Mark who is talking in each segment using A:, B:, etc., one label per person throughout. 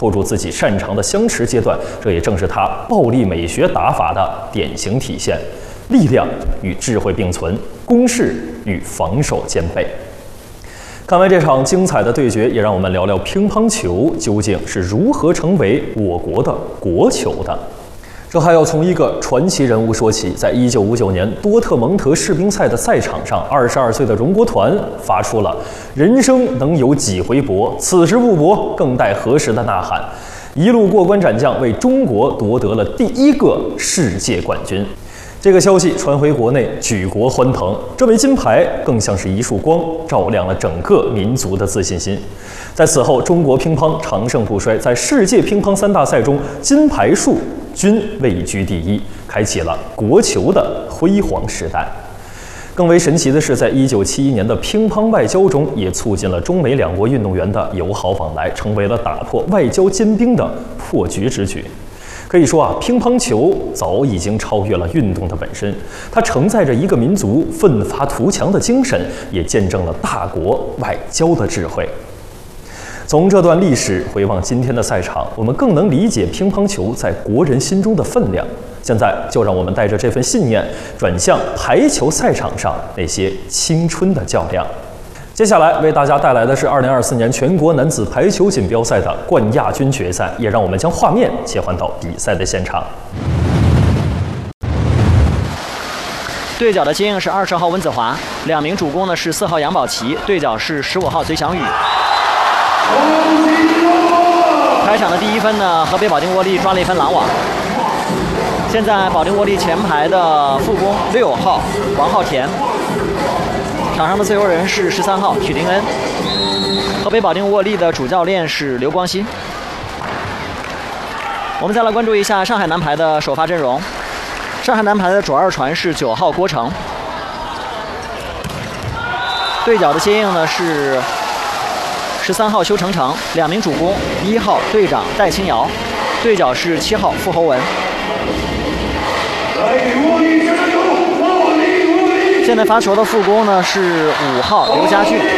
A: 投入自己擅长的相持阶段，这也正是他暴力美学打法的典型体现。力量与智慧并存，攻势与防守兼备。看完这场精彩的对决，也让我们聊聊乒乓球究竟是如何成为我国的国球的。这还要从一个传奇人物说起。在1959年多特蒙德世乒赛的赛场上，22岁的荣国团发出了“人生能有几回搏，此时不搏，更待何时”的呐喊，一路过关斩将，为中国夺得了第1个世界冠军。这个消息传回国内，举国欢腾。这枚金牌更像是一束光，照亮了整个民族的自信心。在此后，中国乒乓长盛不衰，在世界乒乓3大赛中，金牌数均位居第1，开启了国球的辉煌时代。更为神奇的是，在1971年的乒乓外交中，也促进了中美两国运动员的友好往来，成为了打破外交坚冰的破局之举。可以说乒乓球早已经超越了运动的本身，它承载着一个民族奋发图强的精神，也见证了大国外交的智慧。从这段历史回望今天的赛场，我们更能理解乒乓球在国人心中的分量。现在就让我们带着这份信念，转向排球赛场上那些青春的较量。接下来为大家带来的是2024年全国男子排球锦标赛的冠亚军决赛，也让我们将画面切换到比赛的现场。
B: 对角的接应是20号温子华，2名主攻呢是4号杨宝琦，对角是15号隋翔宇。开场的第1分呢，河北保定沃利抓了1分拦网。现在保定沃利前排的副攻6号王浩田。场上的自由人是13号许丁恩，河北保定沃利的主教练是刘光新。我们再来关注一下上海男排的首发阵容。上海男排的左二传是9号郭成，对角的接应呢是13号邱成成，2名主攻1号队长戴清瑶，对角是7号傅侯文。现在发球的副攻呢是5号刘家俊。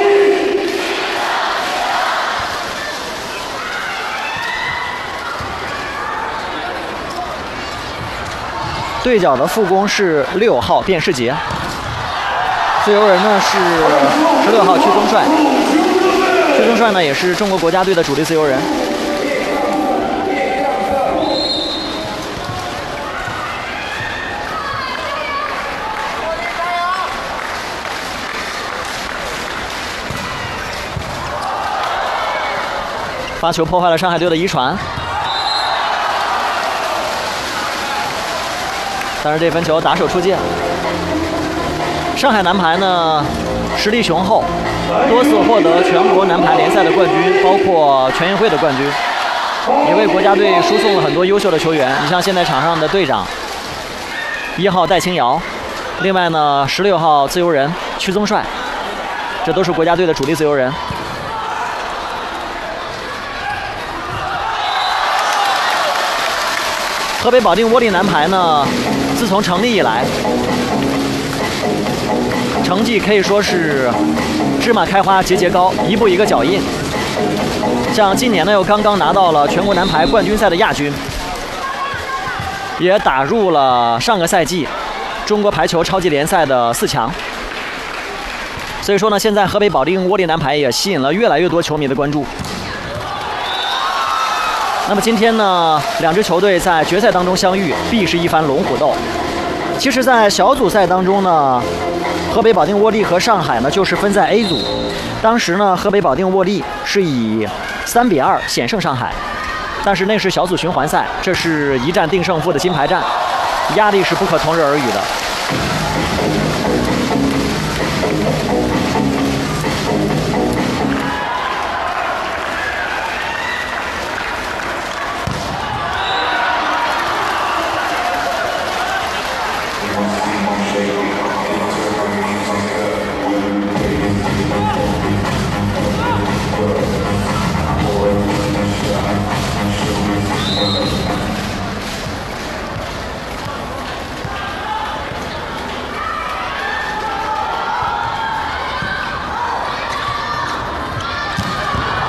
B: 对角的副攻是6号卞世杰。自由人呢是16号屈宗帅。屈宗帅呢也是中国国家队的主力自由人。发球破坏了上海队的一传，但是这分球打手出界。上海男排呢实力雄厚，多次获得全国男排联赛的冠军，包括全运会的冠军，也为国家队输送了很多优秀的球员。你像现在场上的队长1号戴清瑶，另外呢16号自由人屈宗帅，这都是国家队的主力自由人。河北保定沃利男排呢，自从成立以来，成绩可以说是芝麻开花节节高，一步一个脚印。像今年呢，又刚刚拿到了全国男排冠军赛的亚军，也打入了上个赛季中国排球超级联赛的4强。所以说呢，现在河北保定沃利男排也吸引了越来越多球迷的关注。那么今天呢，两支球队在决赛当中相遇，必是一番龙虎斗。其实，在小组赛当中呢，河北保定沃利和上海呢就是分在 A 组。当时呢，河北保定沃利是以3-2险胜上海，但是那是小组循环赛，这是一战定胜负的金牌战，压力是不可同日而语的。